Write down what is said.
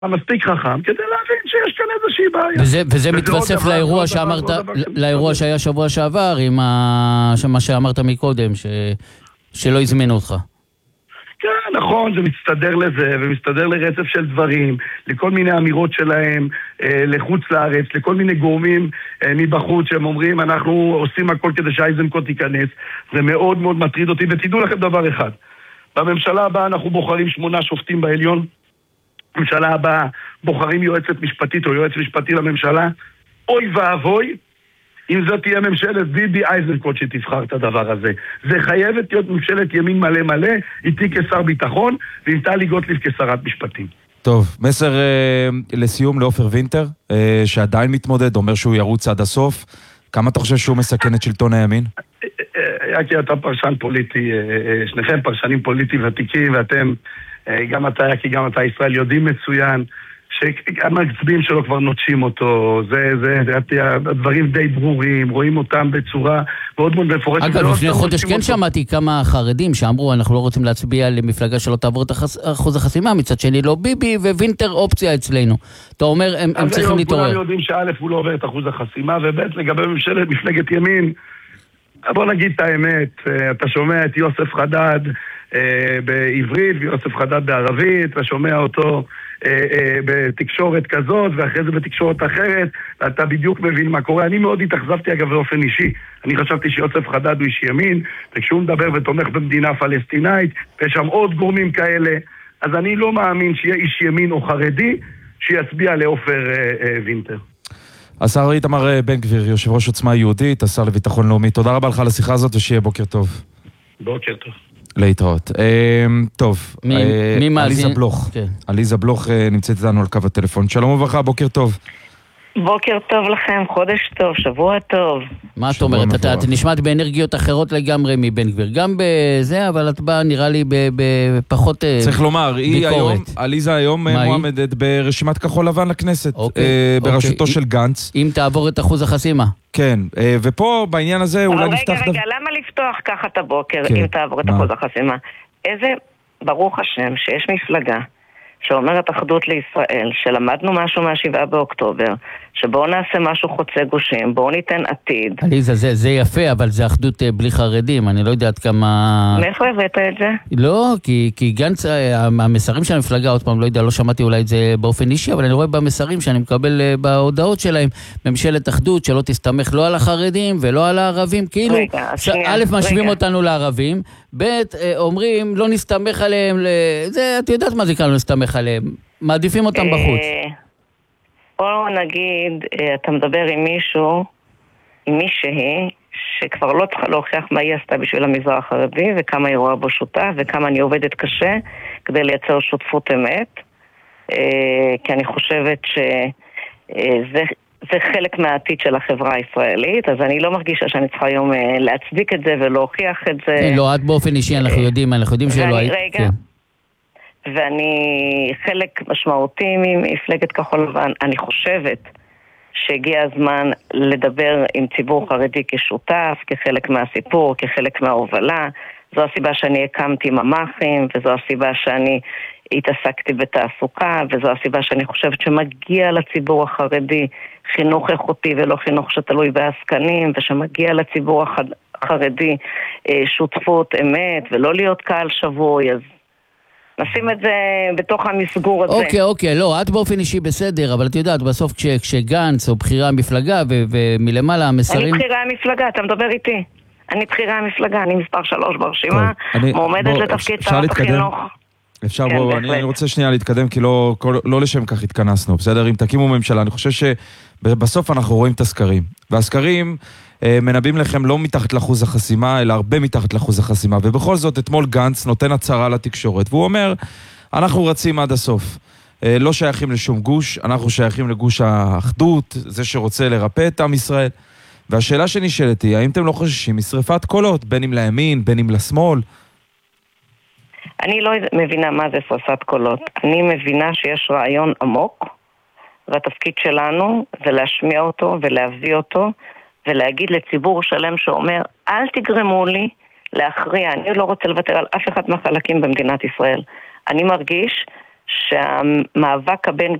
מספיק חכם כדי להבין שיש כאן איזושהי בעיה. וזה מתווסף לאירוע שהיה שבוע שעבר עם מה שאמרת מקודם, שלא הזמינו אותך. כן, נכון, זה מצטדר לזה, ומסתדר לרצף של דברים, לכל מיני אמירות שלהם, לחוץ לארץ, לכל מיני גורמים מבחוץ שהם אומרים, אנחנו עושים הכל כדי שאיזנקוט ייכנס. זה מאוד מאוד מטריד אותי, ותדעו לכם דבר אחד. בממשלה הבאה אנחנו בוחרים 8 שופטים בעליון, בממשלה הבאה בוחרים יועצת משפטית או יועץ משפטי לממשלה, אוי ואבוי, אם זאת תהיה ממשלת ביבי איזנקוט שתבחר את הדבר הזה. זה חייבת להיות ממשלת ימין מלא מלא, איתי כשר ביטחון, ועם טלי גוטליב כשרת משפטים. טוב, מסר לסיום לעופר וינטר, שעדיין מתמודד, אומר שהוא ירוץ עד הסוף. כמה אתה חושב שהוא מסכן את שלטון הימין? כי אתה פרשן פוליטי, שניכם פרשנים פוליטי ותיקים, ואתם, גם אתה, כי גם אתה ישראל, יודעים מצוין, שהמצביעים שלו כבר נוטשים אותו, הדברים די ברורים, רואים אותם בצורה מאוד מאוד מפורשת. אגב, לפני חודש כן שמעתי כמה חרדים שאמרו, אנחנו לא רוצים להצביע למפלגה שלא תעבור את אחוז החסימה, מצד שני לא ביבי, ווינטר אופציה אצלנו. אתה אומר, הם צריכים להתעורר. כולם יודעים שא' הוא לא עובר את אחוז החסימה, וב' לגבי מפלגת ימין, בוא נגיד את האמת, אתה שומע את יוסף חדד בעברית ויוסף חדד בערבית, אתה שומע אותו בתקשורת כזאת ואחרי זה בתקשורת אחרת, אתה בדיוק מבין מה קורה. אני מאוד התאכזבתי אגב באופן אישי, אני חשבתי שיוסף חדד הוא איש ימין, וכשהוא מדבר ותומך במדינה פלסטינאית ויש שם עוד גורמים כאלה, אז אני לא מאמין שיהיה איש ימין או חרדי שיצביע לעופר וינטר. השר איתמר בן גביר, יושב ראש עוצמה יהודית, השר לביטחון לאומי, תודה רבה לך על השיחה הזאת ושיהיה בוקר טוב. בוקר טוב. להתראות. טוב, עליזה בלוך. עליזה בלוך נמצאת איתנו על קו הטלפון. שלום וברכה, בוקר טוב. בוקר טוב לכם, חודש טוב, שבוע טוב. מה את אומרת? אתה נשמעת באנרגיות אחרות לגמרי מבן גביר. גם בזה, אבל את באה נראה לי בפחות ביקורת. צריך לומר, עליזה היום מועמדת ברשימת כחול לבן לכנסת, בראשותו של גנץ. אם תעבור את אחוז החסימה. כן, ופה בעניין הזה אולי נפתח... רגע, למה לפתוח ככה את הבוקר אם תעבור את אחוז החסימה? איזה, ברוך השם, שיש מפלגה שאומרת אחדות לישראל, שלמדנו משהו מה7 באוקטובר, שבואו נעשה משהו חוצה גושים, בואו ניתן עתיד. עליזה, זה יפה, אבל זה אחדות בלי חרדים, אני לא יודעת כמה... מאיפה הבאת את זה? לא, כי גנץ, המסרים של המפלגה, עוד פעם, לא יודע, לא שמעתי אולי את זה באופן אישי, אבל אני רואה במסרים שאני מקבל בהודעות שלהם, ממשלת אחדות שלא תסתמך לא על החרדים ולא על הערבים, כאילו, א' משווים אותנו לערבים, ב' אומרים, לא נסתמך עליהם, זה, את יודעת מה זה כאן לא נסתמך עליהם, מעדיפים אותם בחוץ. בואו נגיד, אתה מדבר עם מישהו, עם מישהי, שכבר לא צריכה להוכיח מה היא עשתה בשביל המזרח החרדי, וכמה היא רואה בו שותף, וכמה אני עובדת קשה כדי לייצר שותפות אמת, כי אני חושבת שזה חלק מהעתיד של החברה הישראלית, אז אני לא מרגישה שאני צריכה היום להצדיק את זה ולהוכיח את זה. לא, את באופן אישי, אנחנו יודעים שלא היית. רגע. ואני חלק משמעותי ממפלגת כחול לבן. אני חושבת שהגיע הזמן לדבר עם ציבור חרדי כשותף, כחלק מהסיפור, כחלק מההובלה. זו הסיבה שאני הקמתי ממחים, וזו הסיבה שאני התעסקתי בתעסוקה, וזו הסיבה שאני חושבת שמגיע לציבור החרדי חינוך איכותי ולא חינוך שתלוי בעסקנים, ושמגיע לציבור החרדי שותפות אמת ולא להיות קהל שבוי. אז נשים את זה בתוך המסגור הזה. אוקיי, לא, את באופן אישי בסדר, אבל את יודעת, בסוף כשגנץ או בחירה המפלגה ומלמעלה המסרים... אני בחירה המפלגה, אתה מדבר איתי. אני בחירה המפלגה, אני מספר 3 ברשימה, מועמדת לתפקיד שרת החינוך. אפשר בוא, אני רוצה שנייה להתקדם, כי לא לשם כך התכנסנו, בסדר? אם תקימו ממשלה, אני חושב שבסוף אנחנו רואים את הסקרים, והסקרים מנבאים לכם לא מתחת לאחוז החסימה, אלא הרבה מתחת לאחוז החסימה, ובכל זאת אתמול גנץ נותן הצהרה לתקשורת, והוא אומר, אנחנו רצים עד הסוף, לא שייכים לשום גוש, אנחנו שייכים לגוש האחדות, זה שרוצה לרפא את עם ישראל, והשאלה שנשאלת היא, האם אתם לא חוששים משריפת קולות, בין אם לימין, בין אם לשמאל? אני לא מבינה מה זה שריפת קולות, אני מבינה שיש רעיון עמוק, והתפקיד שלנו זה להשמיע אותו ולהביא אותו, ולהגיד לציבור שלם שאומר, אל תגרמו לי להכריע, אני לא רוצה לוותר על אף אחד מהחלקים במדינת ישראל. אני מרגיש שהמאבק הבין